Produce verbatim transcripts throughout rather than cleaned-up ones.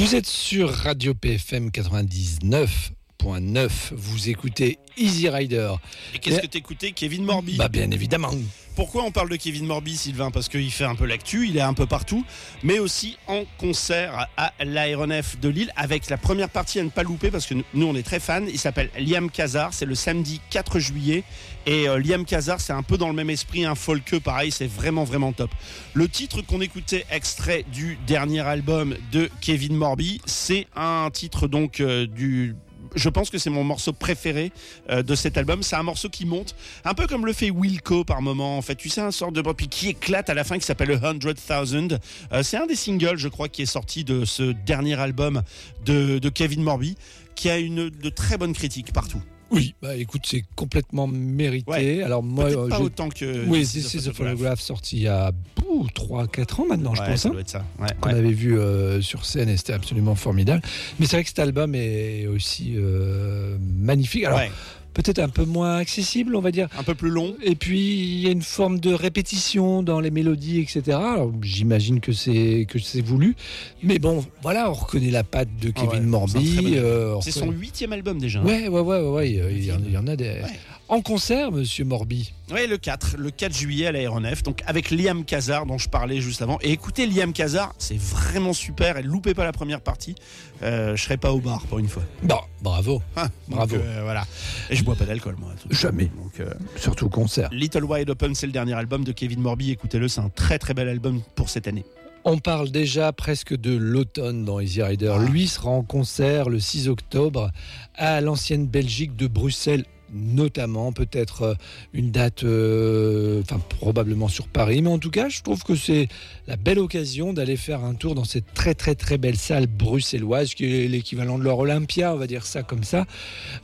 Vous êtes sur Radio P F M quatre-vingt-dix-neuf point neuf. Vous écoutez Easy Rider. Et qu'est-ce que t'écoutais, Kevin Morby? Bah bien évidemment. Pourquoi on parle de Kevin Morby, Sylvain? Parce qu'il fait un peu l'actu, il est un peu partout, mais aussi en concert à l'aéronef de Lille, avec la première partie à ne pas louper, parce que nous on est très fans. Il s'appelle Liam Khazar, c'est le samedi quatre juillet, et euh, Liam Khazar c'est un peu dans le même esprit, un folk pareil, c'est vraiment vraiment top. Le titre qu'on écoutait, extrait du dernier album de Kevin Morby, c'est un titre donc euh, du... Je pense que c'est mon morceau préféré euh, de cet album. C'est un morceau qui monte, un peu comme le fait Wilco par moment. En fait, tu sais, un sort de puis qui éclate à la fin, qui s'appelle le Hundred Thousand. Euh, c'est un des singles, je crois, qui est sorti de ce dernier album de, de Kevin Morby, qui a une de très bonnes critiques partout. Oui, bah écoute, c'est complètement mérité. Ouais, alors moi, peut-être pas je... autant que. Oui, c'est The Photograph, sorti il y a trois quatre ans maintenant, je ouais, pense. Ça hein, doit être ça. Ouais, qu'on ouais. avait vu euh, sur scène et c'était absolument formidable. Mais c'est vrai que cet album est aussi euh, magnifique. Alors. Ouais. Peut-être un peu moins accessible, on va dire. Un peu plus long. Et puis, il y a une forme de répétition dans les mélodies, et cetera. Alors, j'imagine que c'est, que c'est voulu. Mais bon, voilà, on reconnaît la patte de Kevin ah ouais, Morby. C'est, euh, c'est son huitième album déjà. Ouais, ouais, ouais, ouais, ouais. Il, y en, il y en a des... Ouais. En concert, monsieur Morby. Oui, le quatre, le quatre juillet à l'aéronef, donc avec Liam Khazar dont je parlais juste avant. Et écoutez, Liam Khazar, c'est vraiment super. Et loupez pas la première partie. Euh, je serai pas au bar pour une fois. Bon, bravo, ah, bravo. Donc, euh, voilà. Et je bois pas d'alcool moi. Jamais. Donc, euh, surtout au concert. Little Wide Open, c'est le dernier album de Kevin Morby. Écoutez-le, c'est un très très bel album pour cette année. On parle déjà presque de l'automne dans Easy Rider. Ah. Lui sera en concert le six octobre à l'ancienne Belgique de Bruxelles. Notamment peut-être une date, euh, enfin probablement sur Paris, mais en tout cas je trouve que c'est la belle occasion d'aller faire un tour dans cette très très très belle salle bruxelloise qui est l'équivalent de leur Olympia, on va dire ça comme ça,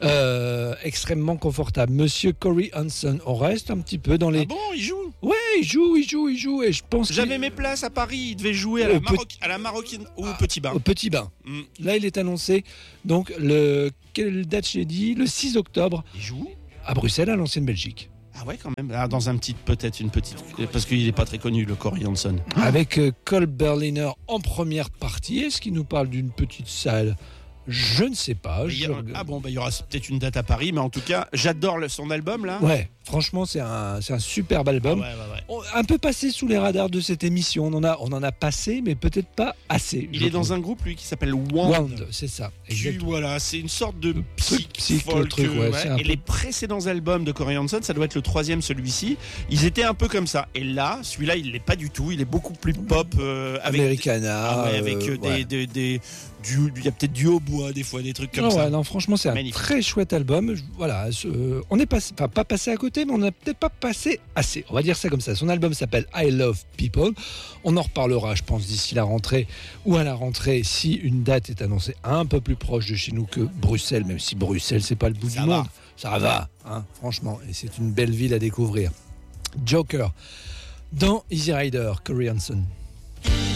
euh, extrêmement confortable. Monsieur Corey Hanson, on reste un petit peu dans les... Ah bon, il joue? Ouais, il joue, il joue, il joue, et je pense. J'avais qu'il... mes places à Paris, il devait jouer à la, Maroc... à la Marocaine ou au Petit Bain. Au Petit Bain. Mm. Là, il est annoncé. Donc le quelle date j'ai dit? Le six octobre. Il joue à Bruxelles, à l'ancienne Belgique. Ah ouais, quand même. Ah, dans un petit, peut-être une petite, parce qu'il n'est pas très connu, le Corey Hanson. Avec euh, Cole Berliner en première partie. Est-ce qu'il nous parle d'une petite salle? Je ne sais pas. Je... A... Ah bon, bah, il y aura peut-être une date à Paris, mais en tout cas, j'adore le, son album là. Ouais, franchement, c'est un, c'est un superbe album. Ah ouais, ouais, ouais. On, un peu passé sous les radars de cette émission. On en a, on en a passé, mais peut-être pas assez. Il est trouve. dans un groupe lui qui s'appelle Wand. Wand, c'est ça. Tu, voilà, c'est une sorte de psych, psych folk. Truc, ouais, ouais. Et peu... les précédents albums de Corey Hanson, ça doit être le troisième, celui-ci. Ils étaient un peu comme ça. Et là, celui-là, il l'est pas du tout. Il est beaucoup plus pop. Euh, avec Americana. Ah ouais, avec euh, des, ouais. des, des du, il y a peut-être du hautbois des fois, des trucs comme non, ça. Ouais, non, franchement, c'est Magnifique. Un très chouette album. Voilà, euh, on est passé, enfin, pas passé à côté, mais on n'a peut-être pas passé assez. On va dire ça comme ça. Son album s'appelle I Love People. On en reparlera, je pense, d'ici la rentrée ou à la rentrée, si une date est annoncée un peu plus proche de chez nous que Bruxelles, même si Bruxelles, c'est pas le bout ça du va. monde. Ça va, hein, franchement. Et c'est une belle ville à découvrir. Joker, dans Easy Rider, Corey Hanson.